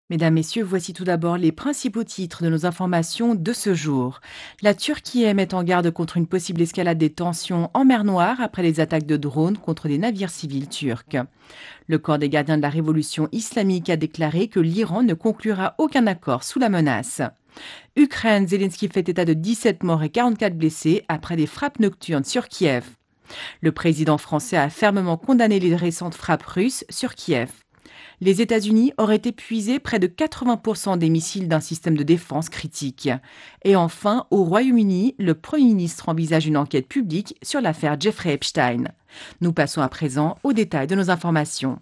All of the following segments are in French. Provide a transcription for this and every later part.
Mesdames, Messieurs, voici tout d'abord les principaux titres de nos informations de ce jour. La Turquie met en garde contre une possible escalade des tensions en mer Noire après les attaques de drones contre des navires civils turcs. Le corps des gardiens de la révolution islamique a déclaré que l'Iran ne conclura aucun accord sous la menace. Ukraine, Zelensky fait état de 17 morts et 44 blessés après des frappes nocturnes sur Kiev. Le président français a fermement condamné les récentes frappes russes sur Kiev. Les États-Unis auraient épuisé près de 80% des missiles d'un système de défense critique. Et enfin, au Royaume-Uni, le Premier ministre envisage une enquête publique sur l'affaire Jeffrey Epstein. Nous passons à présent aux détails de nos informations.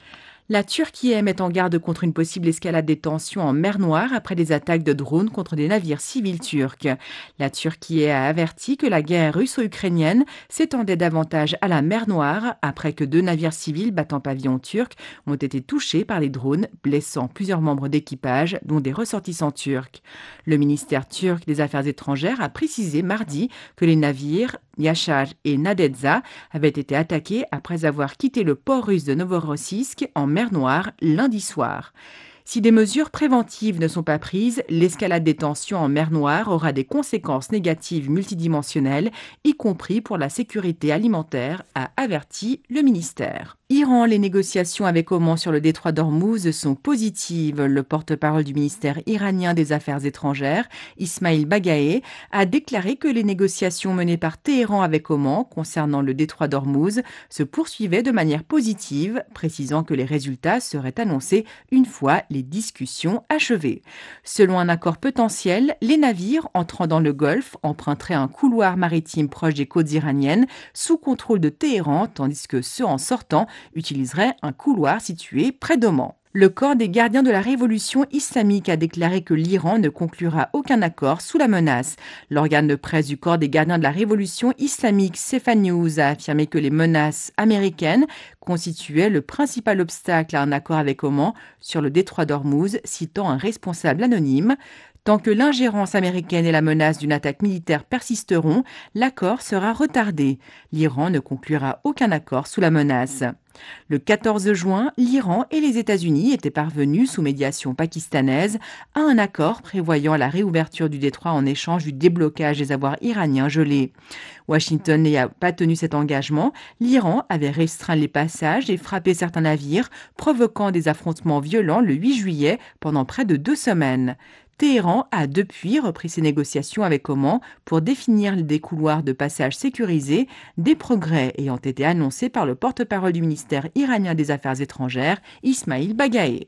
La Turquie met en garde contre une possible escalade des tensions en mer Noire après des attaques de drones contre des navires civils turcs. La Turquie a averti que la guerre russo-ukrainienne s'étendait davantage à la mer Noire après que 2 navires civils battant pavillon turc ont été touchés par les drones, blessant plusieurs membres d'équipage, dont des ressortissants turcs. Le ministère turc des Affaires étrangères a précisé mardi que les navires Yashar et Nadezhda avaient été attaqués après avoir quitté le port russe de Novorossiysk en mer Noire lundi soir. Si des mesures préventives ne sont pas prises, l'escalade des tensions en mer Noire aura des conséquences négatives multidimensionnelles, y compris pour la sécurité alimentaire, a averti le ministère. Iran, les négociations avec Oman sur le détroit d'Ormuz sont positives. Le porte-parole du ministère iranien des Affaires étrangères, Ismail Bagaei, a déclaré que les négociations menées par Téhéran avec Oman concernant le détroit d'Ormuz se poursuivaient de manière positive, précisant que les résultats seraient annoncés une fois les discussions achevées. Selon un accord potentiel, les navires entrant dans le Golfe emprunteraient un couloir maritime proche des côtes iraniennes sous contrôle de Téhéran, tandis que ceux en sortant utiliserait un couloir situé près d'Oman. Le corps des gardiens de la révolution islamique a déclaré que l'Iran ne conclura aucun accord sous la menace. L'organe de presse du corps des gardiens de la révolution islamique, Cefan News, a affirmé que les menaces américaines constituaient le principal obstacle à un accord avec Oman sur le détroit d'Ormuz, citant un responsable anonyme. Tant que l'ingérence américaine et la menace d'une attaque militaire persisteront, l'accord sera retardé. L'Iran ne conclura aucun accord sous la menace. Le 14 juin, l'Iran et les États-Unis étaient parvenus, sous médiation pakistanaise, à un accord prévoyant la réouverture du détroit en échange du déblocage des avoirs iraniens gelés. Washington n'a pas tenu cet engagement. L'Iran avait restreint les passages et frappé certains navires, provoquant des affrontements violents le 8 juillet pendant près de 2 semaines. Téhéran a depuis repris ses négociations avec Oman pour définir des couloirs de passage sécurisés, des progrès ayant été annoncés par le porte-parole du ministère iranien des Affaires étrangères, Ismail Bagaei.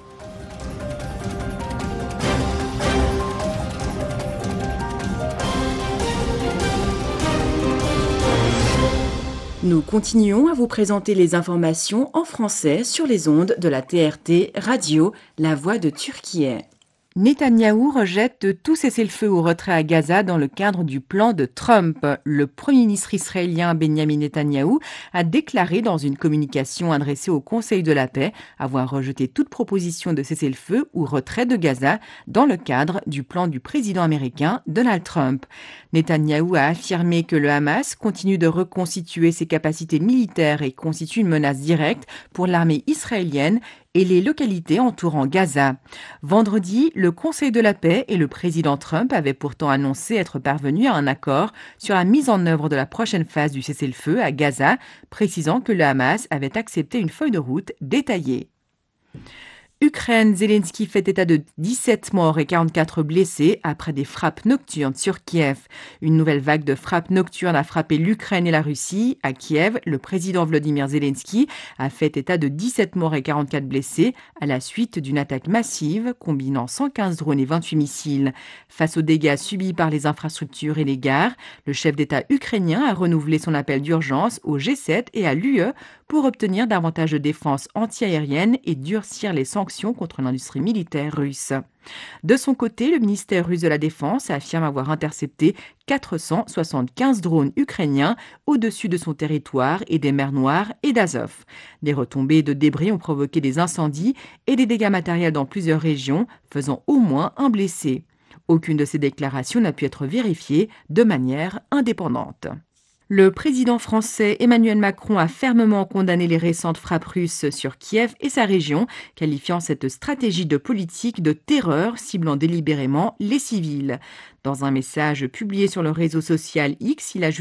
Nous continuons à vous présenter les informations en français sur les ondes de la TRT Radio, La Voix de Turquie. Netanyahou rejette tout cessez-le-feu ou retrait à Gaza dans le cadre du plan de Trump. Le Premier ministre israélien Benjamin Netanyahou a déclaré dans une communication adressée au Conseil de la paix avoir rejeté toute proposition de cessez-le-feu ou retrait de Gaza dans le cadre du plan du président américain Donald Trump. Netanyahou a affirmé que le Hamas continue de reconstituer ses capacités militaires et constitue une menace directe pour l'armée israélienne et les localités entourant Gaza. Vendredi, le Conseil de la paix et le président Trump avaient pourtant annoncé être parvenus à un accord sur la mise en œuvre de la prochaine phase du cessez-le-feu à Gaza, précisant que le Hamas avait accepté une feuille de route détaillée. Ukraine, Zelensky fait état de 17 morts et 44 blessés après des frappes nocturnes sur Kiev. Une nouvelle vague de frappes nocturnes a frappé l'Ukraine et la Russie. À Kiev, le président Volodymyr Zelensky a fait état de 17 morts et 44 blessés à la suite d'une attaque massive combinant 115 drones et 28 missiles. Face aux dégâts subis par les infrastructures et les gares, le chef d'État ukrainien a renouvelé son appel d'urgence au G7 et à l'UE pour obtenir davantage de défense antiaérienne et durcir les sanctions contre l'industrie militaire russe. De son côté, le ministère russe de la Défense affirme avoir intercepté 475 drones ukrainiens au-dessus de son territoire et des mers Noires et d'Azov. Des retombées de débris ont provoqué des incendies et des dégâts matériels dans plusieurs régions, faisant au moins un blessé. Aucune de ces déclarations n'a pu être vérifiée de manière indépendante. Le président français Emmanuel Macron a fermement condamné les récentes frappes russes sur Kiev et sa région, qualifiant cette stratégie de politique de terreur ciblant délibérément les civils. Dans un message publié sur le réseau social X, il a